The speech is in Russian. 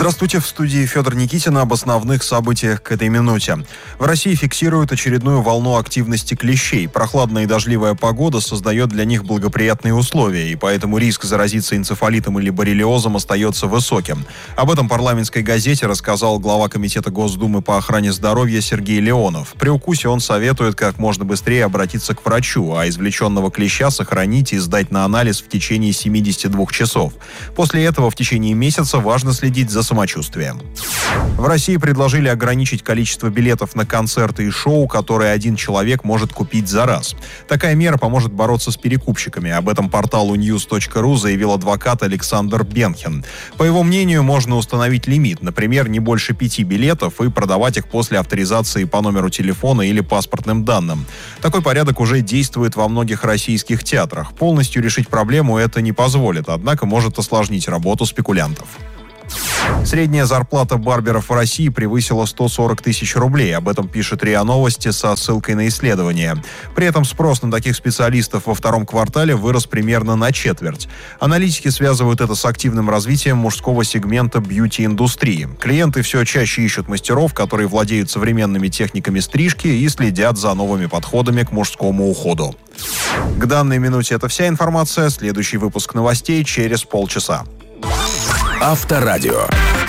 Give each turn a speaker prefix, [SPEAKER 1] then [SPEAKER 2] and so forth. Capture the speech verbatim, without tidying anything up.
[SPEAKER 1] Здравствуйте, в студии Федор Никитин об основных событиях к этой минуте. В России фиксируют очередную волну активности клещей. Прохладная и дождливая погода создает для них благоприятные условия, и поэтому риск заразиться энцефалитом или боррелиозом остается высоким. Об этом парламентской газете рассказал глава Комитета Госдумы по охране здоровья Сергей Леонов. При укусе он советует как можно быстрее обратиться к врачу, а извлеченного клеща сохранить и сдать на анализ в течение семидесяти двух часов. После этого в течение месяца важно следить за самочувствием. В России предложили ограничить количество билетов на концерты и шоу, которые один человек может купить за раз. Такая мера поможет бороться с перекупщиками. Об этом порталу ньюс точка ру заявил адвокат Александр Бенхен. По его мнению, можно установить лимит, например, не больше пяти билетов, и продавать их после авторизации по номеру телефона или паспортным данным. Такой порядок уже действует во многих российских театрах. Полностью решить проблему это не позволит, однако может осложнить работу спекулянтов. Средняя зарплата барберов в России превысила сто сорок тысяч рублей. Об этом пишет РИА Новости со ссылкой на исследование. При этом спрос на таких специалистов во втором квартале вырос примерно на четверть. Аналитики связывают это с активным развитием мужского сегмента бьюти-индустрии. Клиенты все чаще ищут мастеров, которые владеют современными техниками стрижки и следят за новыми подходами к мужскому уходу. К данной минуте это вся информация. Следующий выпуск новостей через полчаса.
[SPEAKER 2] Авторадио.